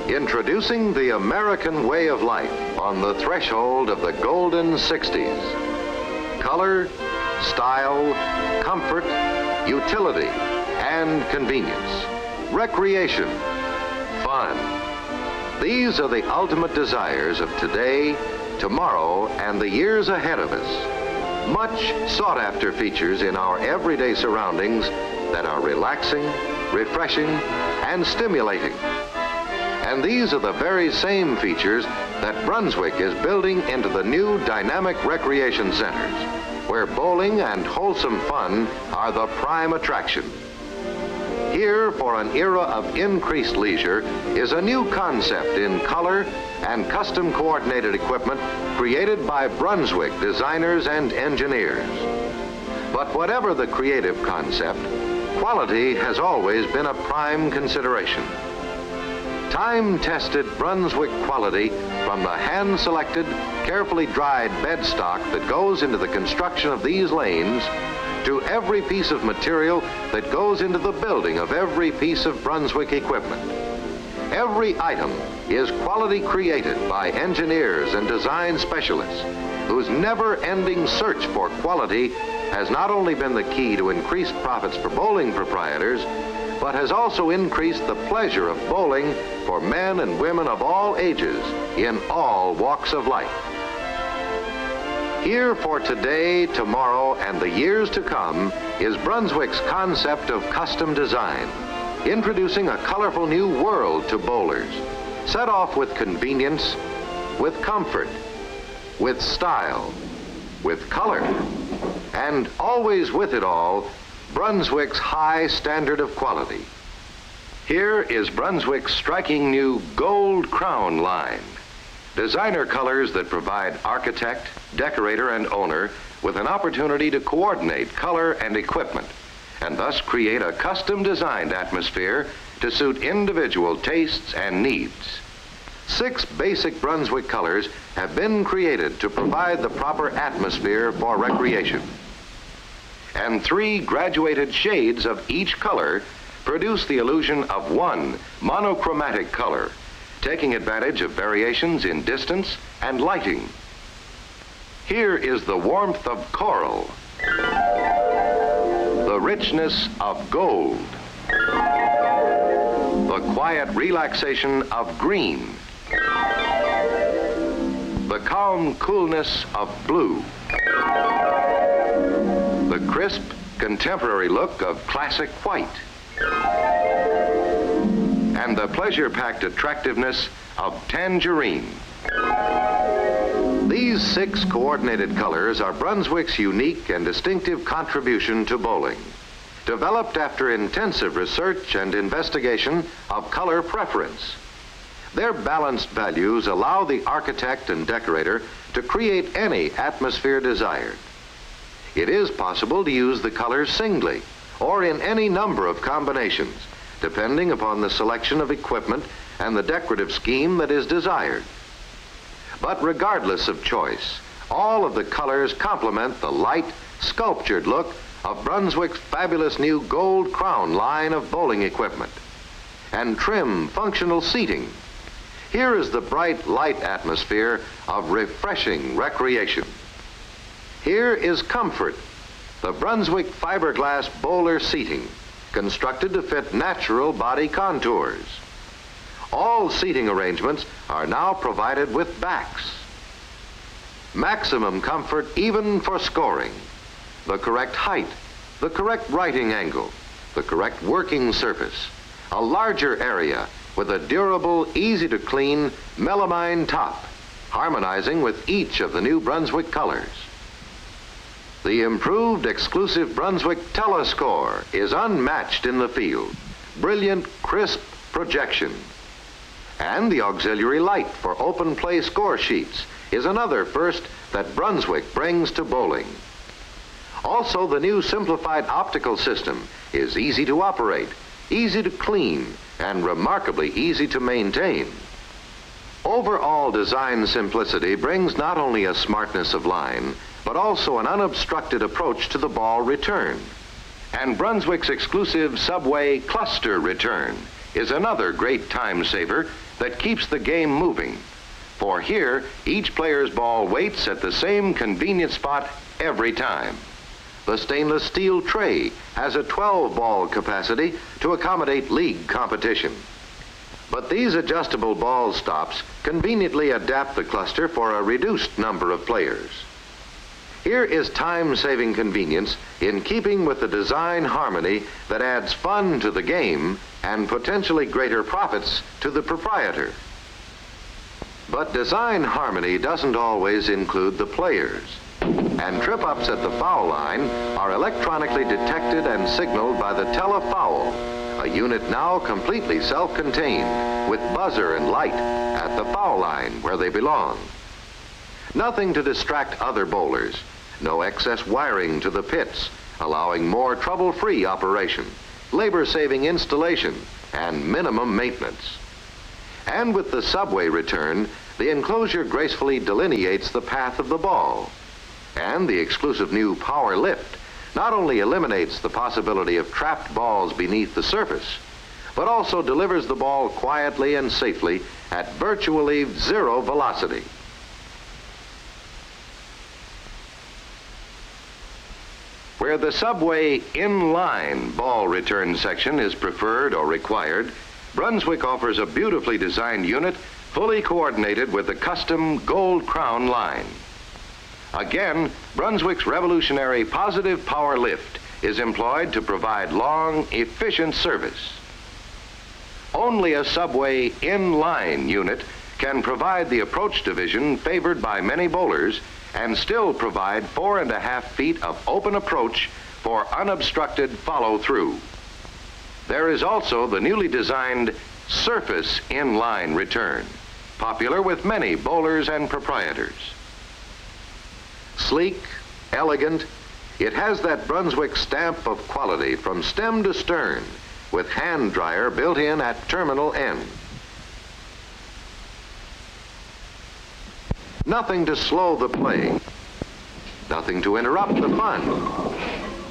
Introducing the American way of life on the threshold of the golden 60s. Color, style, comfort, utility, and convenience. Recreation, fun. These are the ultimate desires of today, tomorrow, and the years ahead of us. Much sought-after features in our everyday surroundings that are relaxing, refreshing, and stimulating. And these are the very same features that Brunswick is building into the new dynamic recreation centers, where bowling and wholesome fun are the prime attraction. Here, for an era of increased leisure, is a new concept in color and custom coordinated equipment created by Brunswick designers and engineers. But whatever the creative concept, quality has always been a prime consideration. Time-tested Brunswick quality from the hand-selected, carefully dried bed stock that goes into the construction of these lanes to every piece of material that goes into the building of every piece of Brunswick equipment. Every item is quality created by engineers and design specialists whose never-ending search for quality has not only been the key to increased profits for bowling proprietors, but has also increased the pleasure of bowling for men and women of all ages in all walks of life. Here for today, tomorrow, and the years to come is Brunswick's concept of custom design, introducing a colorful new world to bowlers, set off with convenience, with comfort, with style, with color, and always with it all, Brunswick's high standard of quality. Here is Brunswick's striking new Gold Crown line. Designer colors that provide architect, decorator, and owner with an opportunity to coordinate color and equipment, and thus create a custom-designed atmosphere to suit individual tastes and needs. 6 basic Brunswick colors have been created to provide the proper atmosphere for recreation. And 3 graduated shades of each color produce the illusion of one monochromatic color, taking advantage of variations in distance and lighting. Here is the warmth of coral, the richness of gold, the quiet relaxation of green, the calm coolness of blue, the crisp, contemporary look of classic white, and the pleasure-packed attractiveness of tangerine. These 6 coordinated colors are Brunswick's unique and distinctive contribution to bowling, developed after intensive research and investigation of color preference. Their balanced values allow the architect and decorator to create any atmosphere desired. It is possible to use the colors singly or in any number of combinations, depending upon the selection of equipment and the decorative scheme that is desired. But regardless of choice, all of the colors complement the light, sculptured look of Brunswick's fabulous new Gold Crown line of bowling equipment. And trim, functional seating. Here is the bright light atmosphere of refreshing recreation. Here is comfort, the Brunswick fiberglass bowler seating, constructed to fit natural body contours. All seating arrangements are now provided with backs. Maximum comfort even for scoring. The correct height, the correct writing angle, the correct working surface. A larger area with a durable, easy-to-clean melamine top, harmonizing with each of the new Brunswick colors. The improved exclusive Brunswick Telescore is unmatched in the field. Brilliant, crisp projection. And the auxiliary light for open play score sheets is another first that Brunswick brings to bowling. Also, the new simplified optical system is easy to operate, easy to clean, and remarkably easy to maintain. Overall design simplicity brings not only a smartness of line, but also an unobstructed approach to the ball return. And Brunswick's exclusive Subway Cluster return is another great time saver that keeps the game moving. For here, each player's ball waits at the same convenient spot every time. The stainless steel tray has a 12-ball capacity to accommodate league competition. But these adjustable ball stops conveniently adapt the cluster for a reduced number of players. Here is time-saving convenience in keeping with the design harmony that adds fun to the game and potentially greater profits to the proprietor. But design harmony doesn't always include the players, and trip-ups at the foul line are electronically detected and signaled by the telefoul, a unit now completely self-contained with buzzer and light at the foul line where they belong. Nothing to distract other bowlers, no excess wiring to the pits, allowing more trouble-free operation, labor-saving installation, and minimum maintenance. And with the subway return, the enclosure gracefully delineates the path of the ball. And the exclusive new power lift not only eliminates the possibility of trapped balls beneath the surface, but also delivers the ball quietly and safely at virtually zero velocity. Where the subway in-line ball return section is preferred or required, Brunswick offers a beautifully designed unit fully coordinated with the custom Gold Crown line. Again, Brunswick's revolutionary positive power lift is employed to provide long, efficient service. Only a subway in-line unit can provide the approach division favored by many bowlers and still provide 4.5 feet of open approach for unobstructed follow-through. There is also the newly designed surface in-line return, popular with many bowlers and proprietors. Sleek, elegant, it has that Brunswick stamp of quality from stem to stern, with hand dryer built in at terminal end. Nothing to slow the play, nothing to interrupt the fun.